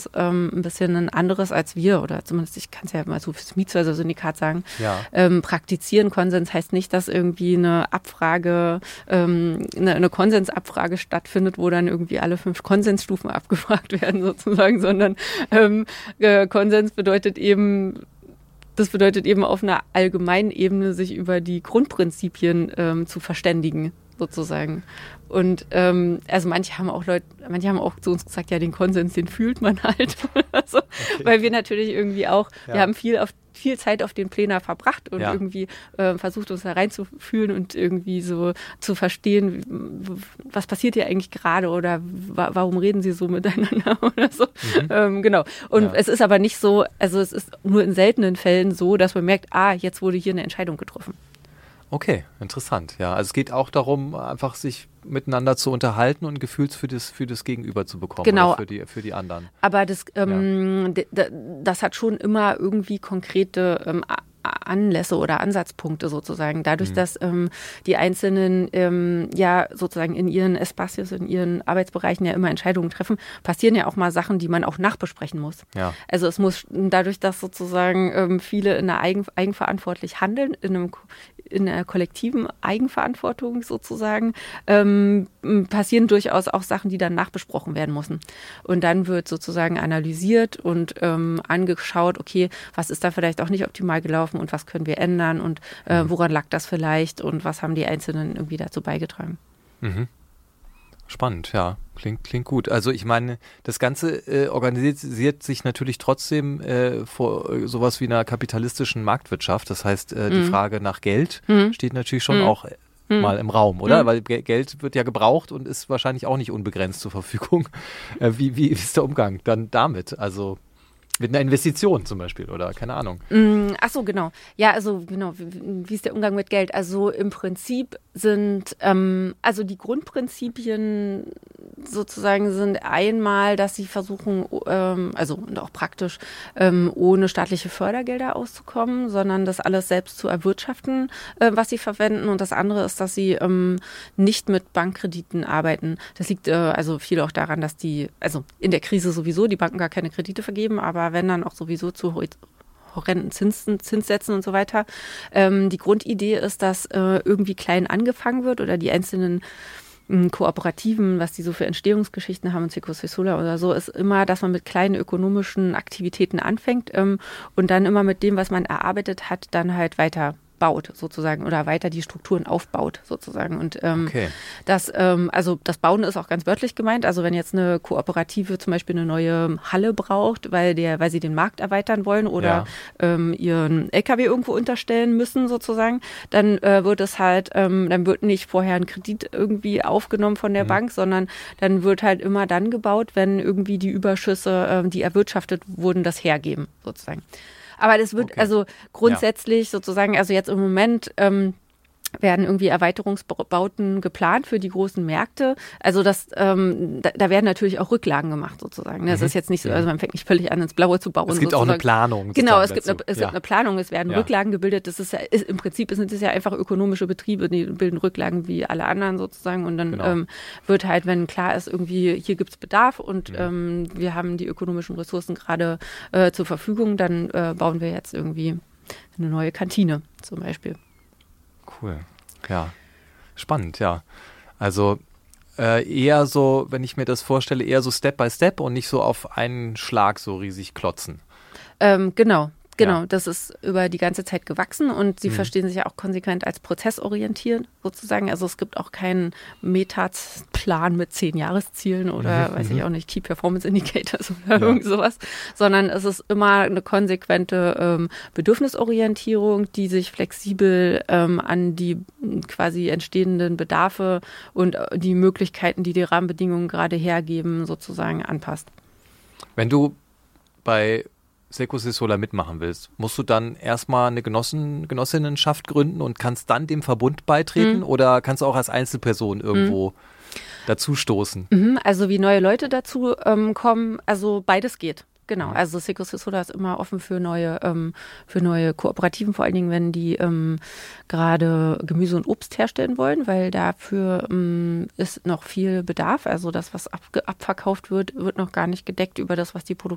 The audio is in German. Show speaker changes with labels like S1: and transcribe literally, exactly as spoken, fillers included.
S1: ist ähm, ein bisschen ein anderes als wir, oder zumindest ich kann es ja mal so fürs Mietshäuser-Syndikat sagen,
S2: ja.
S1: ähm, praktizieren. Konsens heißt nicht, dass irgendwie eine Abfrage, ähm, eine, eine Konsensabfrage stattfindet, wo dann irgendwie alle fünf Konsensstufen abgefragt werden sozusagen, sondern ähm, äh, Konsens bedeutet eben, das bedeutet eben auf einer allgemeinen Ebene sich über die Grundprinzipien ähm, zu verständigen, sozusagen. Und ähm, also manche haben auch Leute, manche haben auch zu uns gesagt, ja, den Konsens, den fühlt man halt. also, okay. Weil wir natürlich irgendwie auch, ja. wir haben viel auf viel Zeit auf den Plänen verbracht und ja. irgendwie äh, versucht, uns da reinzufühlen und irgendwie so zu verstehen, was passiert hier eigentlich gerade oder wa- warum reden sie so miteinander oder so. Mhm. Ähm, genau. Und ja. es ist aber nicht so, also es ist nur in seltenen Fällen so, dass man merkt, ah, jetzt wurde hier eine Entscheidung getroffen.
S2: Okay, interessant. Ja, also es geht auch darum, einfach sich miteinander zu unterhalten und ein Gefühl für das, für das Gegenüber zu bekommen.
S1: Genau.
S2: Oder für die, für die anderen.
S1: Aber das, ähm, ja. d- d- das hat schon immer irgendwie konkrete ähm, Anlässe oder Ansatzpunkte sozusagen. Dadurch, mhm. dass ähm, die Einzelnen ähm, ja sozusagen in ihren Espacios, in ihren Arbeitsbereichen ja immer Entscheidungen treffen, passieren ja auch mal Sachen, die man auch nachbesprechen muss.
S2: Ja.
S1: Also es muss dadurch, dass sozusagen ähm, viele in einer Eigen, eigenverantwortlich handeln, in einem in einer kollektiven Eigenverantwortung sozusagen, ähm, passieren durchaus auch Sachen, die dann nachbesprochen werden müssen. Und dann wird sozusagen analysiert und ähm, angeschaut, okay, was ist da vielleicht auch nicht optimal gelaufen und was können wir ändern und äh, woran lag das vielleicht und was haben die Einzelnen irgendwie dazu beigetragen.
S2: Mhm. Spannend, ja. Klingt, klingt gut. Also ich meine, das Ganze äh, organisiert sich natürlich trotzdem äh, vor äh, sowas wie einer kapitalistischen Marktwirtschaft. Das heißt, äh, die
S1: mhm.
S2: Frage nach Geld mhm. steht natürlich schon
S1: mhm.
S2: auch mhm. mal im Raum, oder?
S1: Mhm.
S2: Weil G- Geld wird ja gebraucht und ist wahrscheinlich auch nicht unbegrenzt zur Verfügung. Äh, wie, wie ist der Umgang dann damit? Also mit einer Investition zum Beispiel oder keine Ahnung.
S1: Mm, ach so, genau. Ja, also genau, wie, wie ist der Umgang mit Geld? Also im Prinzip sind, ähm, also die Grundprinzipien sozusagen sind einmal, dass sie versuchen, ähm, also und auch praktisch, ähm, ohne staatliche Fördergelder auszukommen, sondern das alles selbst zu erwirtschaften, äh, was sie verwenden. Und das andere ist, dass sie ähm, nicht mit Bankkrediten arbeiten. Das liegt äh, also viel auch daran, dass die, also in der Krise sowieso, die Banken gar keine Kredite vergeben, aber wenn dann auch sowieso zu horrenden Zinsen, Zinssätzen und so weiter. Ähm, die Grundidee ist, dass äh, irgendwie klein angefangen wird oder die einzelnen mh, Kooperativen, was die so für Entstehungsgeschichten haben, Circus Fisola oder so, ist immer, dass man mit kleinen ökonomischen Aktivitäten anfängt ähm, und dann immer mit dem, was man erarbeitet hat, dann halt weiter baut sozusagen oder weiter die Strukturen aufbaut sozusagen. Und ähm, okay. das, ähm, also das Bauen ist auch ganz wörtlich gemeint. Also wenn jetzt eine Kooperative zum Beispiel eine neue Halle braucht, weil der, weil sie den Markt erweitern wollen oder ja. ähm, ihren L K W irgendwo unterstellen müssen sozusagen, dann äh, wird es halt, ähm, dann wird nicht vorher ein Kredit irgendwie aufgenommen von der mhm. Bank, sondern dann wird halt immer dann gebaut, wenn irgendwie die Überschüsse, äh, die erwirtschaftet wurden, das hergeben sozusagen. Aber das wird okay. also grundsätzlich ja. sozusagen, also jetzt im Moment ähm, werden irgendwie Erweiterungsbauten geplant für die großen Märkte. Also das, ähm, da, da werden natürlich auch Rücklagen gemacht sozusagen. Das mhm. ist jetzt nicht so, also man fängt nicht völlig an, ins Blaue zu bauen.
S2: Es gibt
S1: sozusagen.
S2: auch eine Planung.
S1: Genau, es gibt, eine, es
S2: ja.
S1: gibt eine Planung, es werden ja. Rücklagen gebildet. Das ist ja, ist, im Prinzip sind es ja einfach ökonomische Betriebe, die bilden Rücklagen wie alle anderen sozusagen. Und dann genau. ähm, wird halt, wenn klar ist, irgendwie hier gibt es Bedarf und mhm. ähm, wir haben die ökonomischen Ressourcen gerade äh, zur Verfügung, dann äh, bauen wir jetzt irgendwie eine neue Kantine zum Beispiel.
S2: Cool, ja, spannend, ja. Also äh, eher so, wenn ich mir das vorstelle, eher so Step by Step und nicht so auf einen Schlag so riesig klotzen.
S1: Ähm, genau. Genau, ja. Das ist über die ganze Zeit gewachsen und sie mhm. verstehen sich ja auch konsequent als prozessorientiert sozusagen. Also es gibt auch keinen Metaplan mit zehn Jahreszielen oder, mhm. weiß ich auch nicht, Key Performance Indicators oder ja. irgend sowas, sondern es ist immer eine konsequente ähm, Bedürfnisorientierung, die sich flexibel ähm, an die quasi entstehenden Bedarfe und die Möglichkeiten, die die Rahmenbedingungen gerade hergeben, sozusagen anpasst.
S2: Wenn du bei Circus Fisola mitmachen willst, musst du dann erstmal eine Genossen, Genossinnenschaft gründen und kannst dann dem Verbund beitreten mhm. oder kannst du auch als Einzelperson irgendwo mhm. dazu stoßen?
S1: Mhm, also wie neue Leute dazu ähm, kommen, also beides geht. Genau, also Circus Fisola ist immer offen für neue, ähm, für neue Kooperativen, vor allen Dingen, wenn die ähm, gerade Gemüse und Obst herstellen wollen, weil dafür ähm, ist noch viel Bedarf. Also das, was ab, abverkauft wird, wird noch gar nicht gedeckt über das, was die Produktion